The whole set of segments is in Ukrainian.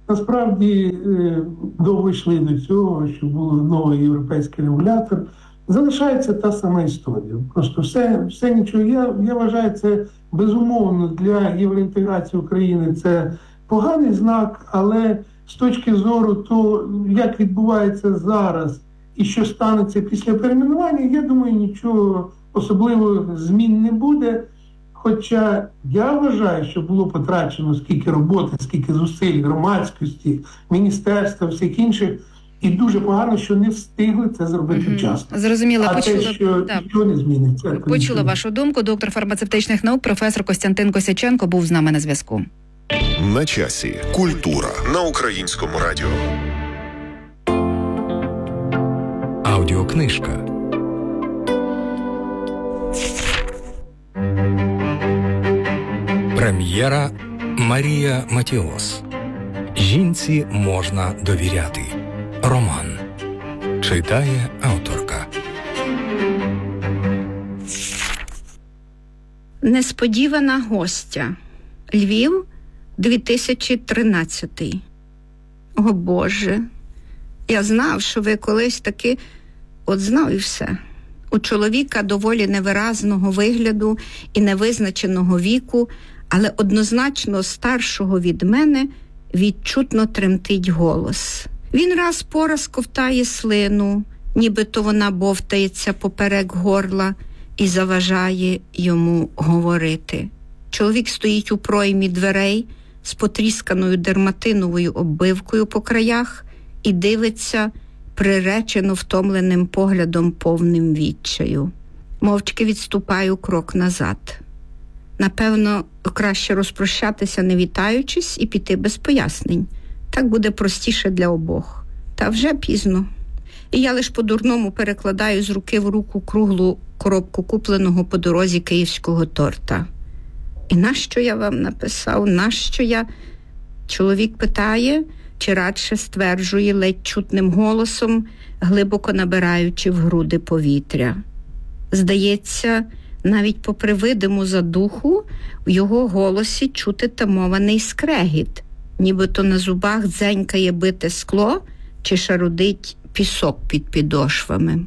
Насправді довго йшли до цього, що був новий європейський регулятор. Залишається та сама історія. Просто все нічого. Я вважаю, це безумовно для євроінтеграції України це поганий знак, але з точки зору того, як відбувається зараз і що станеться після перейменування, я думаю, нічого особливого змін не буде. Хоча я вважаю, що було потрачено скільки роботи, скільки зусиль громадськості, міністерства, всіх інших, і дуже погано, що не встигли це зробити вчасно. Зрозуміло, почула. Те, що нічого не зміниться. Почула вашу думку. Доктор фармацевтичних наук, професор Костянтин Косяченко був з нами на зв'язку. На часі. Культура на Українському радіо. Аудіокнижка. Прем'єра Марія Матіос. Жінці можна довіряти. Роман. Читає авторка. Несподівана гостя. Львів, 2013. О Боже, я знав, що ви колись таки... От знав і все. У чоловіка доволі невиразного вигляду і невизначеного віку, але однозначно старшого від мене, відчутно тремтить голос. Він раз по раз ковтає слину, нібито вона бовтається поперек горла і заважає йому говорити. Чоловік стоїть у проймі дверей з потрісканою дерматиновою оббивкою по краях і дивиться приречено втомленим поглядом, повним відчаю. Мовчки відступаю крок назад. Напевно, краще розпрощатися, не вітаючись, і піти без пояснень. Так буде простіше для обох. Та вже пізно. І я лиш по-дурному перекладаю з руки в руку круглу коробку купленого по дорозі київського торта. І нащо я вам написав? Нащо я? Чоловік питає, чи радше стверджує ледь чутним голосом, глибоко набираючи в груди повітря. Здається, навіть попри видиму задуху, в його голосі чути тамований скрегіт, нібито на зубах дзенькає бите скло чи шарудить пісок під підошвами.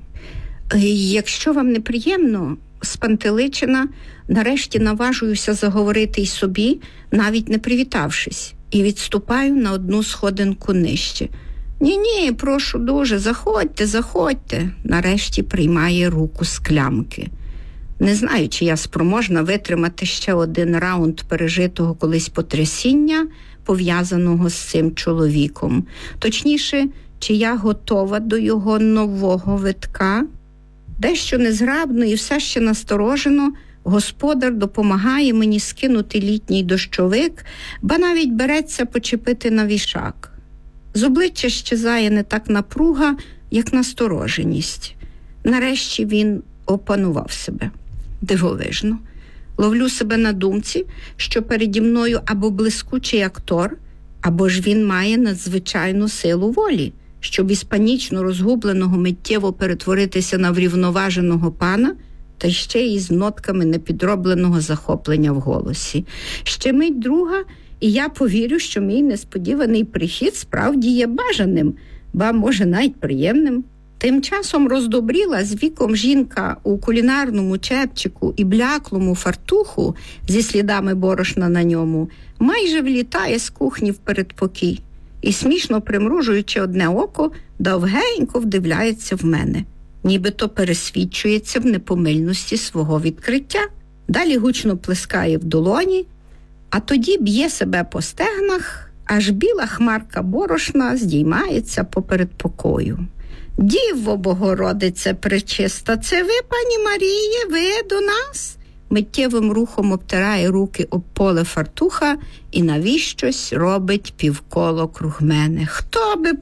Якщо вам неприємно, спантеличена, нарешті наважуюся заговорити й собі, навіть не привітавшись, і відступаю на одну сходинку нижче. Ні, прошу дуже, заходьте, нарешті приймає руку з клямки. Не знаю, чи я спроможна витримати ще один раунд пережитого колись потрясіння, пов'язаного з цим чоловіком. Точніше, чи я готова до його нового витка? Дещо незграбно і все ще насторожено господар допомагає мені скинути літній дощовик, ба навіть береться почепити на вішак. З обличчя щезає не так напруга, як настороженість. Нарешті він опанував себе. Дивовижно. Ловлю себе на думці, що переді мною або блискучий актор, або ж він має надзвичайну силу волі, щоб із панічно розгубленого миттєво перетворитися на врівноваженого пана, та ще й з нотками непідробленого захоплення в голосі. Ще мить друга, і я повірю, що мій несподіваний прихід справді є бажаним, ба, може, навіть приємним. Тим часом роздобріла з віком жінка у кулінарному чепчику і бляклому фартуху зі слідами борошна на ньому майже влітає з кухні в передпокій і, смішно примружуючи одне око, довгенько вдивляється в мене, нібито пересвідчується в непомильності свого відкриття. Далі гучно плескає в долоні, а тоді б'є себе по стегнах, аж біла хмарка борошна здіймається по передпокою. «Діво Богородице пречиста, це ви, пані Маріє, ви до нас?» Миттєвим рухом обтирає руки об поле фартуха і навіщось робить півколо круг мене. «Хто би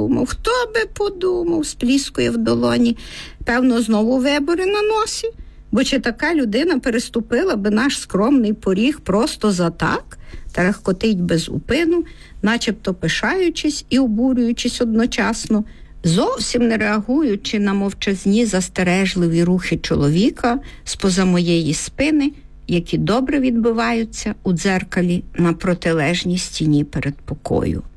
подумав?» спліскує в долоні. Певно, знову вибори на носі? Бо чи така людина переступила би наш скромний поріг просто за так? Тарахкотить без упину, начебто пишаючись і обурюючись одночасно, зовсім не реагуючи на мовчазні застережливі рухи чоловіка з-поза моєї спини, які добре відбиваються у дзеркалі на протилежній стіні передпокою.